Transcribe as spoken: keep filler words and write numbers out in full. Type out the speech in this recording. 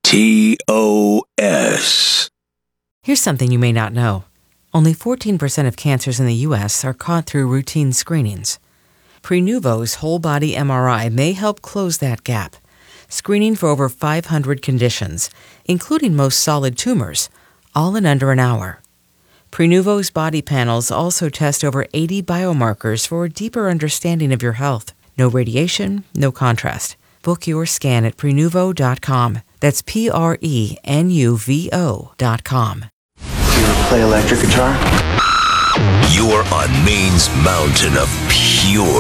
T O S. Here's something you may not know. Only fourteen percent of cancers in the U S are caught through routine screenings. Prenuvo's whole-body M R I may help close that gap, screening for over five hundred conditions, including most solid tumors, all in under an hour. Prenuvo's body panels also test over eighty biomarkers for a deeper understanding of your health. No radiation, no contrast. Book your scan at Prenuvo dot com. That's P R E N U V O dot com. Do you ever play electric guitar? You're on Maine's mountain of pure